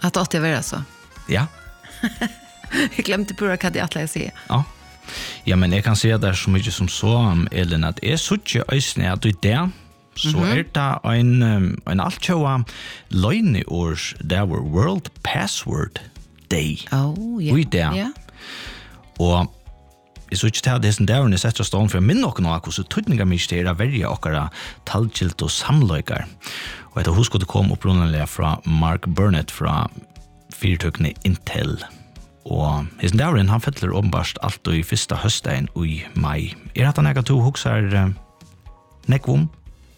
Att det var så. Ja. Jag glömde pura vad det alla säger. Ja. Ja, men jag kan säga där så mycket som så, Elin, att är så mycket ösning att det där så det en alltjåa lögneårs där var World Password Day. Oh, ja. Vi där. Ja. Och jeg så ikke til at det er en setter stånd for å minne noen av hvordan tøytninger mye til å velge akkurat tallskilt og samløyker. Og etter husk at det kom opprunnelige fra Mark Burnett fra fyrtøkene Intel. Og hesten dæren, han fettler åpenbart alt i første høstdagen i mai. At han to hukser nekvom?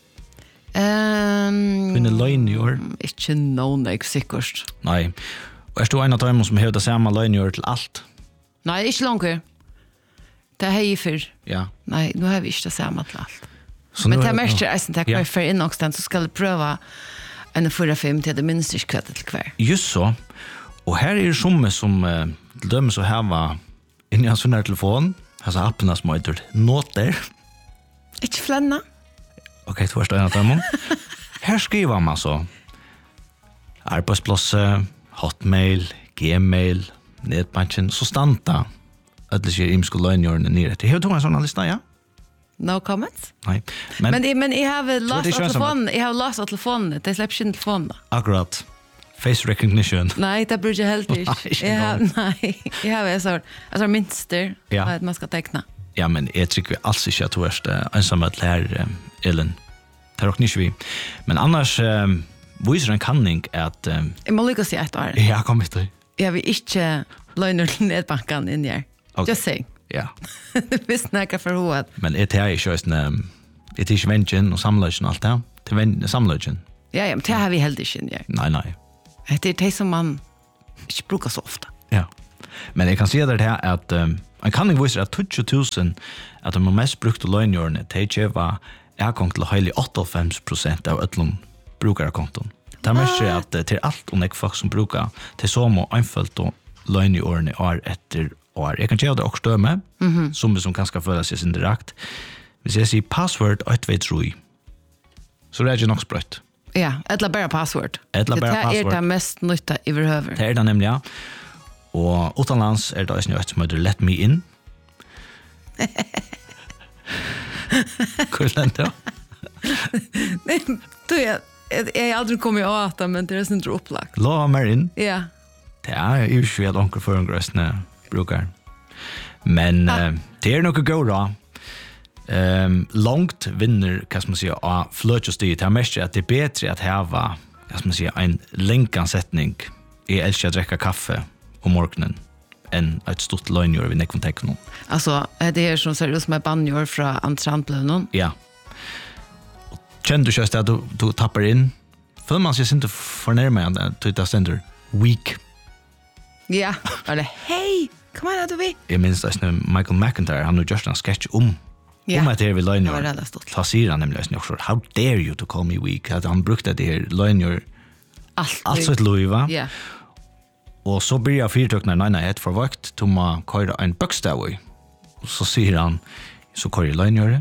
Finne løgn i år? Ikke noen, ikke sikkert. Nei. Og du en av dem som hevder samme løgn i år til alt? Nei, ikke langt. Det har jag för. Ja. Nej, nu har vi inte samma till allt. Så men det mest är sen tack för in också så ska det pröva en 4-5 till det minst kvart till kvar. Just så. Och här är det som dömer så här var in i hans telefon, alltså apparna som heter noter. Inte flanna. Okej, först en av dem. Här skriver man så. Arbetsplats, Hotmail, Gmail, Netbanken, så stanta. Att det är imsko lögnjörnen nere. Det har du en sån lista, ja? No comments? Nej. Men jag har last telefon, jag har last telefon. Det släpps inte telefon. Akkurat. Face recognition. Nej, det borde jag helt inte. Nej, jag har alltså minster att man ska teckna. Ja, men jag tycker alls inte att du är ensam att lära Ellen. Det är också inte vi. Men annars visar en kanning att... Jag må lyckas säga ett år. Ja, kom inte. Jag vill inte lögna till nedbanken in här. Okay. Just saying. Ja. Det visst näka för hårt. Men det är ju just det är vänchen och samlösen och allt det. Till samlösen. Ja, men det har vi helt inte. Nej. Det är det som man inte brukar så ofta. Ja. Men jag kan säga det här att man kan inte visa att 20 000 att de mest brukte lögnjörne det var gång till höjlig 85% av öllum brukarkonton. Det mest är att till allt och folk som brukar till så må enföljt och lögnjörne år efter år. Jag kan göra det också döme, som kanske följa sig sin direkt. Hvis jag säger password 123, så det är ju nog sprött. Ja, eller bara password. Det är det mest nytta i över. Det är det nämligen, ja. Och utomlands är det också något som heter Let Me In. Kursen då? Nej, jag aldrig kommit åt det, men det är inte upplagt. Låt mig in. Ja. Det är ju svårt att onkel för en grösne brukar. Men det är nog gå då. Långt vinner, kan man säga, av flötjustig. Det är mest att det är bättre att ha, kan man säga, en länkansättning i älskar att dricka kaffe om morgonen än ett stort lögnjör vid nekvonteknon. Alltså, det är som ser ut som ett banjör från Antrandblönen? Ja. Känner du just att du tappar in? För man ser inte förnärmande att du sänder weak. Ja, eller hej, kom igen att du vill. Jag minns att Michael McIntyre, han har gjort en sketch om att det är vid lögnjör. Så säger han nämligen också, how dare you to call me weak? Att han brukade det här lögnjör alltså ett löj, va? Ja. Och så börjar fyrtöknar nej, ett förvakt tomma köra en bokstav i. Och så säger han, så kör jag lögnjör.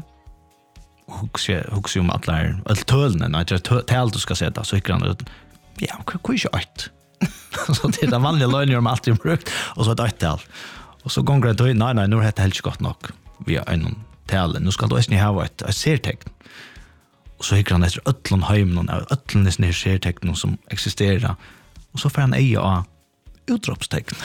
Hugsa om alla tölnen, när det tal du ska sätta, så gick han ut. Ja, vad är det? Så det är den vanliga lögnjör man alltid brukt, och så ett tal. Och så gånger det nej, nu är det helt gott nog. Vi har en tal, nu ska du inte ha ett sertecken. Och så gick han efter ötlon höjmen av ötlon är sertecken som existerar. Och så får han eja utropstecken.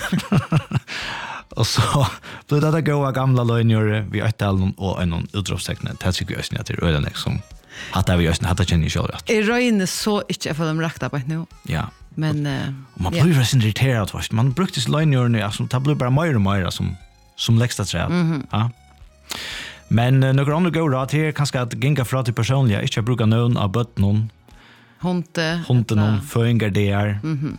Och så blev det goda gamla lögnjör vi ötlon och en utropstecken. Det tycker jag att det är öden liksom. Att vi just hade känner ju själv. Är röjne så inte för dem rakt på nu. Ja. Men man blir ju så irriterad fast man brukar sig lögnjör alltså det blir bara mer och mer som läxta träd. Ja. Men några andra goda till kanske att gänga fra till personliga, inte bruka någon av bötnon. Honte någon föringar det är.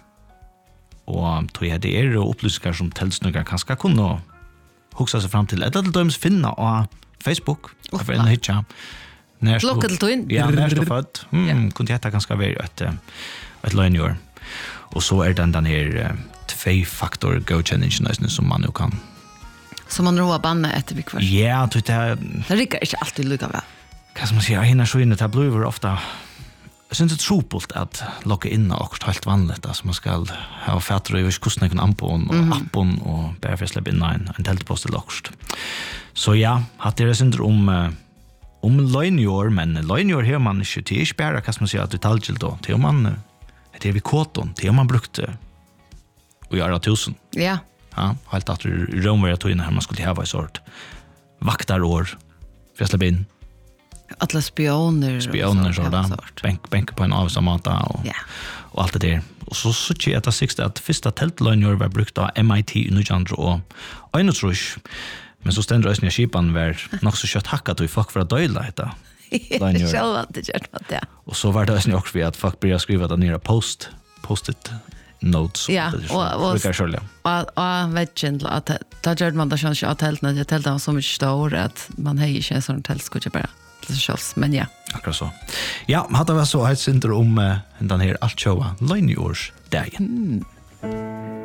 Och tror jag det är upplysningar som tälsningar kanske kunna huxa sig fram till. Eller de finna på Facebook. För en hitcha. Local twin. Ja, nästa född. Kunde heta ganska väl ett lögnjör. Och så är den här två-faktor godkännelsen som man nu kan. Som man roar banna efter vi kvar. Ja, det rickar inte alltid lika väl. Kan man säga, hinner så inne, det blir ofta Jag syns det tropult att locka in och helt vanligt alltså man ska ha fatter över kostnaden kan ampon och appon och bara för släppa in en teltpost lockst. Så ja, hade det syns om lönjor men lönjor här man inte till spärra kan man säga att detaljer då till man det är vi koton till man brukte och göra 1000. Ja. Ja, helt att Rom var tog in här man skulle ha en sort vaktarår för släppa in alla spioner så där bänk på en avsamata och allt det där och så tycker jag att det att första teltlöjnor var brukt av MIT i Nujandro och Einotrush men så ständer ösniga skipan var nog så kött hackat och folk för att döjla detta själv att det gör det och så var det ösniga också för att folk började skriva det nere post-it notes och vettjent att ta gör man det känns att tältet var så mycket stor att man har ju en sån tält skulle bara men ja. Akkurat så. Ja, hade vi så ett synder om den här allt showa Lönjors dagen.